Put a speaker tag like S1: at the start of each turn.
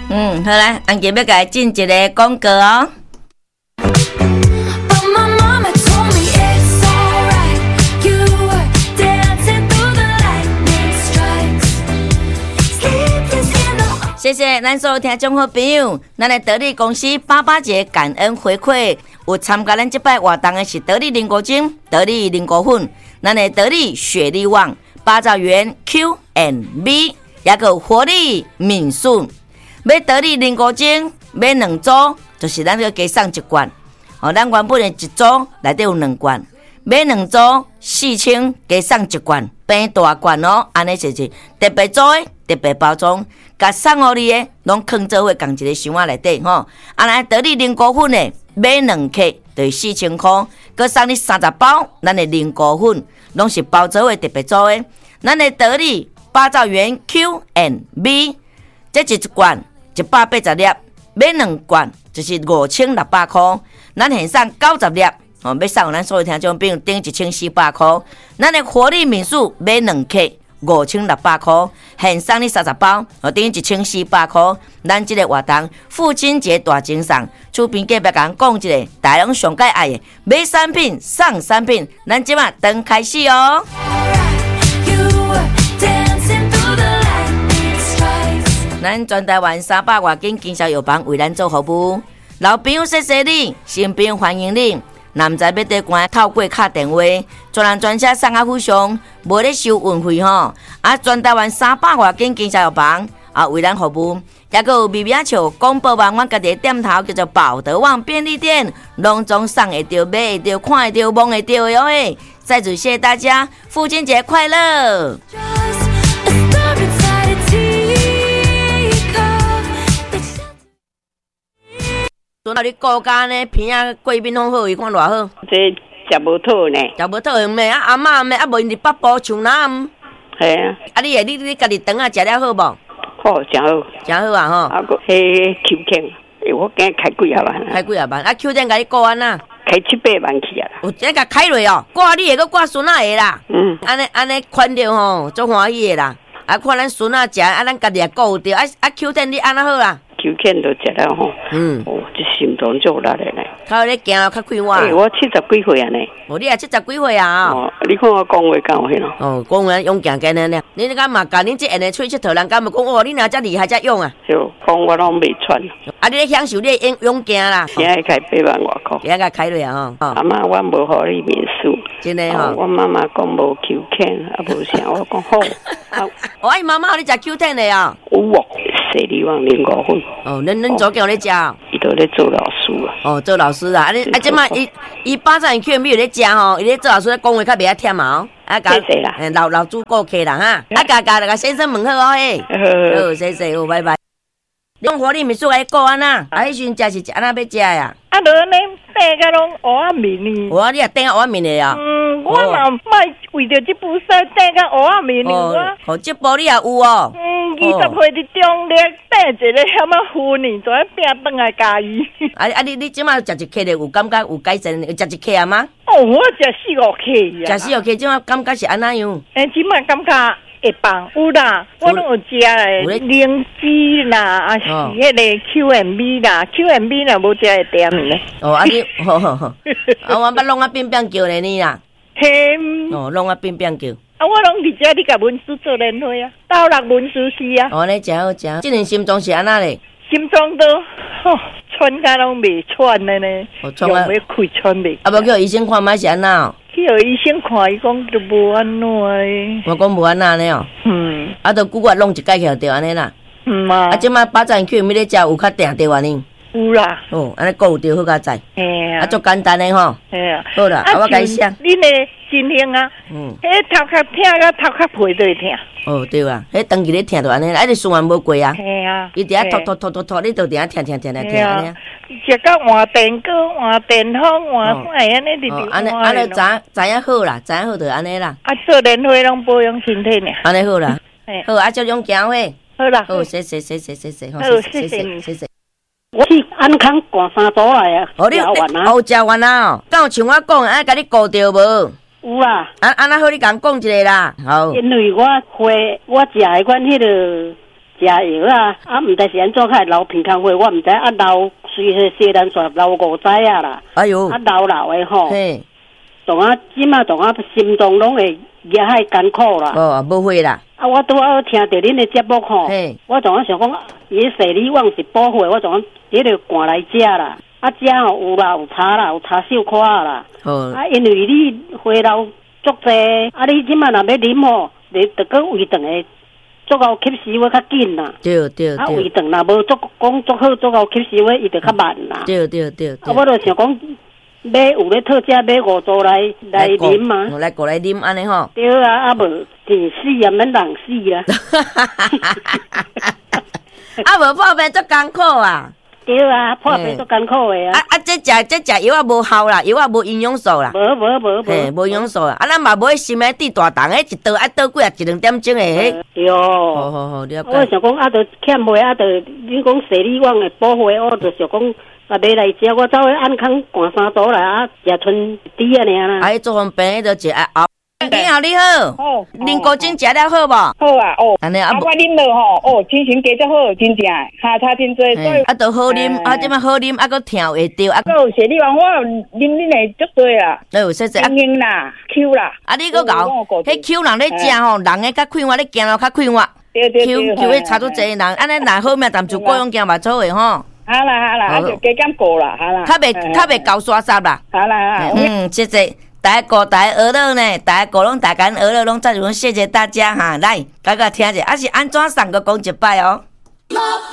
S1: 好啦，安吉要甲进一个广告哦。谢谢咱所有听众好朋友，咱的得力公司88节感恩回馈，有参加咱这摆活动的是得力灵果精、得力灵果粉，咱的得力雪力旺、八枣园 Q&B， 也有活力敏顺。买得力灵果精买2组，就是咱要加送1罐。咱原本的1组内底有2罐，买2组4000加送1罐，变大罐哦。安尼就是特别组的特别包装。甲送互你的，拢放做伙共一个箱仔内底吼。来得力灵果粉的，买2克就是4000块，佮送你30包，咱的灵果粉拢是包做伙特别做的。咱的得力八枣园 Q&B， 这1罐180粒，买2罐就是5600块。咱现送90粒，要送咱所有听众朋友顶1400块。咱的活力民宿买2克。5600块，现送你30包，等于1400块。咱这个活动父亲节大精送，厝边隔壁讲讲一个，大家拢上介爱的，买产品送产品，咱即马等开始哦。咱全台湾300外间经销药房为咱做服务，老朋友谢谢你，新朋友欢迎你。男仔要得关透过卡电话，专人专车送啊附上，无咧收运费吼。全台湾300外间经销药房为咱服务，也有微微笑广播网，阮家己的店头叫做宝德旺便利店，拢总送会到、买会到、看会到、摸会到的哦。再次谢谢大家，父亲节快乐！准到你顾家呢，片啊贵宾拢好，伊看偌好。
S2: 这食无讨呢，
S1: 食无讨唔咩？阿嬷咩？无因伫北部像南。系啊。你家己顿啊食了好无？
S2: 好，真好，
S1: 真好啊吼。
S2: 个迄Q店，我今开几啊万？
S1: 开几啊万？Q店甲你顾安啊？
S2: 开700万去啊啦。
S1: 有真甲开落哦，挂你个挂孙仔个啦。安尼款着吼，足欢喜个啦。看咱孙仔食，咱家己也顾着。Q店你安那好啦
S2: ？Q店都食了吼。这心脏做力的呢。
S1: 较咧行较快活。
S2: 我70几岁啊呢。
S1: 你也70几岁啊？
S2: 你看我讲话讲迄咯。
S1: 讲话勇敢干呢。你敢嘛甲恁这下出去佚佗，人敢嘛讲你若遮厉害遮勇啊？
S2: 就讲我拢袂喘。
S1: 你咧享受你的勇敢啦。
S2: 现在开8万外块。
S1: 现在开了啊吼。
S2: 阿妈，我无互你面数。
S1: 真的吼。
S2: 我妈妈讲无 Q 10，无啥，我讲好。
S1: 伊妈妈你食 Q 10的啊？
S2: 有哦。西里旺灵果粉。
S1: 恁做叫咧食。
S2: 伊都咧做老师啊。
S1: 做老师啊！即摆伊巴掌伊 Q&B 有咧食吼，伊咧做老师讲话较袂遐忝嘛。
S2: 谢谢啦。
S1: 老主顾客啦哈。甲先生问好哦嘿。好，谢谢，好，拜拜。用活力民宿来顾安那？迄时阵食是安那要食呀？
S2: 就安尼订甲拢蚵仔面呢。
S1: 你也订蚵仔面的啊？
S2: 我嘛莫为着这部衫订甲蚵仔面呢。
S1: 这部你也有哦。
S2: 20岁伫中立订一个什么婚呢？就要拼转来家己。
S1: 你即马食1克的有感觉有改善？食1克啊吗？
S2: 我食4、5克啊。
S1: 食4、5克，即马感觉是安那样？
S2: 即马感觉。会棒有啦，我拢有食诶，灵芝啦，是迄个 Q&B 啦 ，Q&B 啦无食会点呢。
S1: 你好，我捌弄变叫咧你啦。
S2: 嘿。
S1: 弄变叫。
S2: 我拢伫遮，你甲文书做联会啊，到6文书是啊。
S1: 你真好食，即阵心脏是安那咧？
S2: 心脏都喘甲拢袂喘的呢，用要开喘袂。
S1: 无叫医生看卖是安那？
S2: 去互医生看，伊讲都无安怎诶。
S1: 我讲无安那呢哦。都久我弄一摆起就安尼啦。即摆巴掌去咪咧食有较定着安尼。
S2: 有啦。
S1: 安尼顾着好加载。足简单诶吼。好啦，我甲你写。
S2: 恁诶真兴啊。迄头壳疼甲头壳皮都会疼。
S1: 对啊，迄长期咧疼就安尼，你循环无过啊。
S2: 嘿啊。
S1: 伊伫遐拖，你就伫遐疼安尼。
S2: 食到换电锅、换电风、换啥安尼直直换。
S1: 安尼知影好啦，知影好就安尼啦。
S2: 做年会拢保养身体呢。
S1: 安尼好啦。好，这种行会。
S2: 好啦。
S1: 好，谢谢。
S2: 好，谢谢。
S3: 我去安康赶3组来啊。
S1: 你食完啊？敢有像我讲安甲你顾着无？
S3: 有啊。
S1: 安那好，你甲讲一个啦。好。
S3: 因为我食的阮迄个食药啊，毋知是安怎较流偏康血，我毋知啊流随迄西兰线流5载啊啦。
S1: 哎呦，
S3: 啊流的吼，
S1: 嘿，
S3: 当啊即马当啊心脏拢会也害艰苦啦。
S1: 哦，无会啦。
S3: 啊，我拄好听着恁的节目吼，我当啊想讲，伊西里旺是补血，我当啊迄个赶来食啦。啊，食吼有啦，有擦啦，有擦小可啦。啊，因为你血流足济，啊，你即马若要啉吼，你得个胃肠的足够吸收的较紧啦。
S1: 对对对。
S3: 啊，胃肠若无足讲足好，足够吸收的，伊就较慢啦。
S1: 对对对。
S3: 啊，我就想讲，买有咧特价买5组来啉嘛。
S1: 来过来啉安尼吼。
S3: 对啊，啊无电死啊，免人死啊。
S1: 啊，无破病足艰苦啊。
S3: 对啊，破病足艰苦的啊！
S1: 这食药啊无效啦，药啊无营养素啦。无。无营养素啦。啊，咱嘛无心诶滴大重诶，一倒啊倒几啊1-2点钟诶。
S3: 对。
S1: 好，了解。
S3: 我想讲啊，着欠血啊，着你讲西里旺诶补血，我着想讲啊，买来食，我走去安康灌3组来啊，食春滴啊尔啦。
S1: 啊，做方便着食啊。你好，你好。
S4: 好。
S1: 啉果精食了好无？好
S4: 啊，哦。
S1: 安尼
S4: 啊，我啉了吼，精神加足好，真正下差真多。
S1: 啊，都好啉，啊，即摆好啉，啊，佮听会着，啊，
S4: 有西里旺我啉恁诶足多啊。
S1: 有说说啊。
S4: 英啦 ，Q 啦。
S1: 啊，你佮搞，迄 Q 人咧食吼，人诶较快活，咧行路较快活。
S4: 对。
S1: Q 迄差足济人，安尼若好命，但就过用行嘛错诶吼。
S4: 好啦，啊就加减过啦，好啦。较
S1: 袂够刷煞啦。
S4: 好啦。
S1: 谢谢。大家过大家鹅乐呢，大家过拢大家鹅乐拢再讲谢谢大家哈，来，大家听者，啊是安怎送个讲一摆哦。